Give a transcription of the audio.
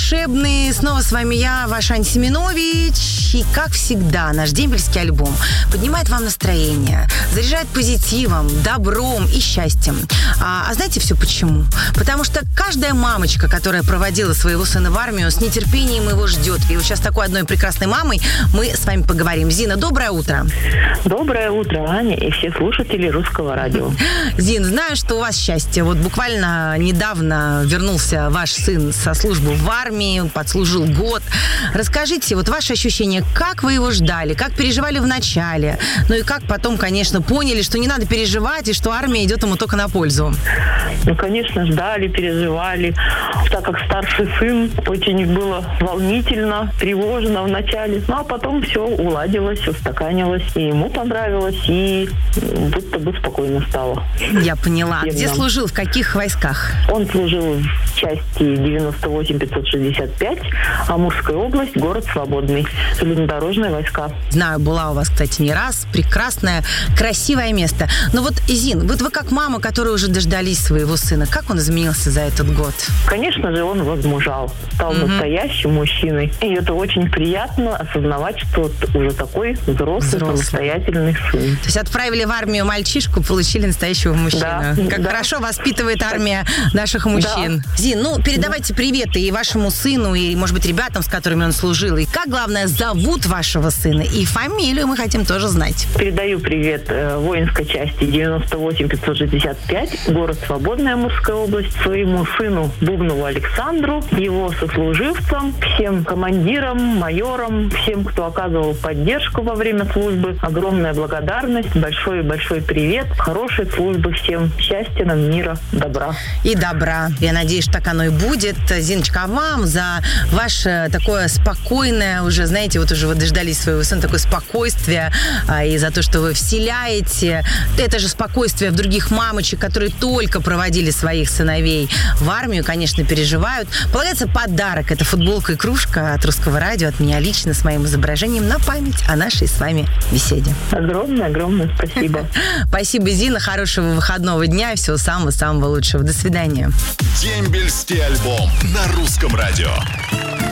волшебный. Снова с вами я, ваш Ань Семенович. И, как всегда, наш дембельский альбом поднимает вам настроение, заряжает позитивом, добром и счастьем. А знаете все почему? Потому что каждая мамочка, которая проводила своего сына в армию, с нетерпением его ждет. И вот сейчас такой одной прекрасной мамой мы с вами поговорим. Зина, доброе утро. Доброе утро, Аня и все слушатели Русского радио. Зин, знаю, что у вас счастье. Вот буквально недавно вернулся ваш сын со службы в армии, подслужил год. Расскажите, вот ваши ощущения, как вы его ждали, как переживали в начале, ну и как потом, конечно, поняли, что не надо переживать и что армия идет ему только на пользу? Ну, конечно, ждали, переживали. Так как старший сын, очень было волнительно, тревожно в начале. Ну, а потом все уладилось, устаканилось. И ему понравилось, и будто бы спокойно стало. Я поняла. Где служил, в каких войсках? Он служил в части 98-565, Амурская область, город Свободный, железнодорожные войска. Знаю, была у вас, кстати, не раз. Прекрасное, красивое место. Но вот, Зин, вот вы как мама, которая уже дождались своего сына, как он изменился за этот год? Конечно же, он возмужал, стал настоящим мужчиной. И это очень приятно осознавать, что уже такой взрослый, самостоятельный сын. То есть отправили в армию мальчишку, получили настоящего мужчину. Да, как хорошо воспитывает армия наших мужчин. Да. Зин, ну, передавайте приветы и вашему сыну, и, может быть, ребятам, с которыми он служил. И как, главное, зовут вашего сына? И фамилию мы хотим тоже знать. Передаю привет воинской части 98-565, город Свободная, Амурская область, своему сыну Бубнову Александру, его сослуживцам, всем командирам, майорам, всем, кто оказывал поддержку во время службы. Огромная благодарность, большой-большой привет, хорошей службы всем, счастья нам, мира, добра. И добра. Я надеюсь, что так оно и будет. Зиночка, а вам за ваше такое спокойное, уже, знаете, вот уже вы дождались своего сына, такое спокойствие, и за то, что вы вселяете это же спокойствие в других мамочек, которые только проводили своих сыновей в армию, конечно, переживают. Полагается подарок. Это футболка и кружка от Русского радио, от меня лично, с моим изображением на память о нашей с вами беседе. Огромное спасибо. Спасибо, Зина. Хорошего выходного дня и всего самого-самого лучшего. До свидания. Дембельский альбом на Русском радио.